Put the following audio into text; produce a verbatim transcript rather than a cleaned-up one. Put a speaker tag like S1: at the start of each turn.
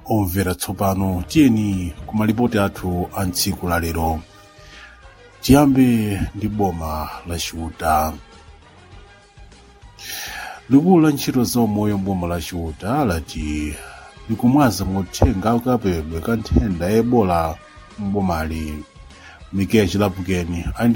S1: Omvera tsopano tiyeni kumalipoti athu a tsiku la lero. Tiyambe ndi boma la Chiuta. Likulu la ntchito za umoyo mboma la Chiuta lati likumwaza mothenga kapedwe ka nthenda ya Ebola mbomali. Mikeya Chilapukeni ali